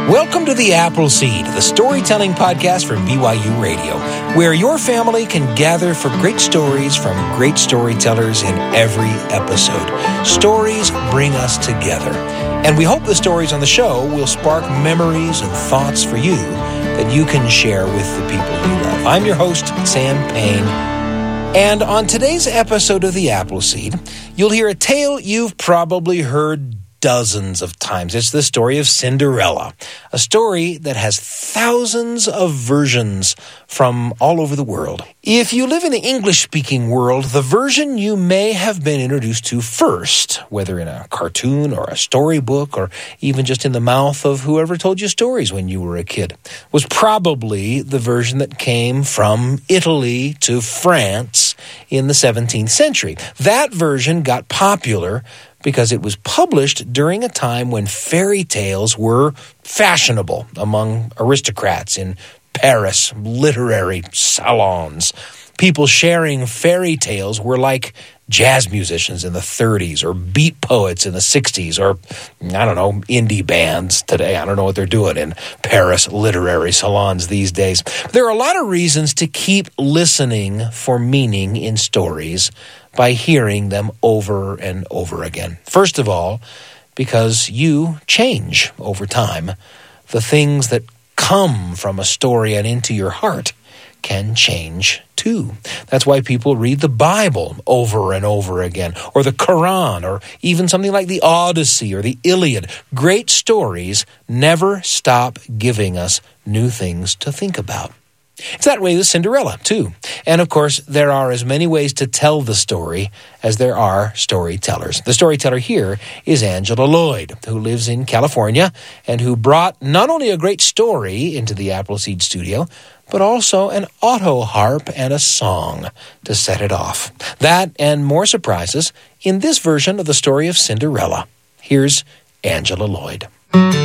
Welcome to the Appleseed, the storytelling podcast from BYU Radio, where your family can gather for great stories from great storytellers in every episode. Stories bring us together, and we hope the stories on the show will spark memories and thoughts for you that you can share with the people you love. I'm your host, Sam Payne, and on today's episode of the Appleseed, you'll hear a tale you've probably heard dozens of times. It's the story of Cinderella, a story that has thousands of versions from all over the world. If you live in the English-speaking world, the version you may have been introduced to first, whether in a cartoon or a storybook or even just in the mouth of whoever told you stories when you were a kid, was probably the version that came from Italy to France in the 17th century. That version got popular because it was published during a time when fairy tales were fashionable among aristocrats in Paris, literary salons. People sharing fairy tales were like jazz musicians in the 30s or beat poets in the 60s or, indie bands today. I don't know what they're doing in Paris literary salons these days. There are a lot of reasons to keep listening for meaning in stories by hearing them over and over again. First of all, because you change over time. The things that come from a story and into your heart can change too. That's why people read the Bible over and over again, or the Quran, or even something like the Odyssey or the Iliad. Great stories never stop giving us new things to think about. It's that way with Cinderella, too. And, of course, there are as many ways to tell the story as there are storytellers. The storyteller here is Angela Lloyd, who lives in California and who brought not only a great story into the Appleseed studio, but also an auto harp and a song to set it off. That and more surprises in this version of the story of Cinderella. Here's Angela Lloyd.